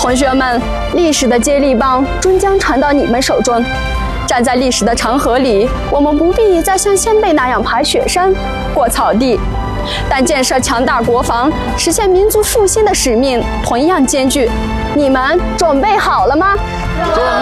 同学们，历史的接力棒终将传到你们手中。站在历史的长河里，我们不必再像先辈那样爬雪山、过草地，但建设强大国防、实现民族复兴的使命同样艰巨。你们准备好了吗？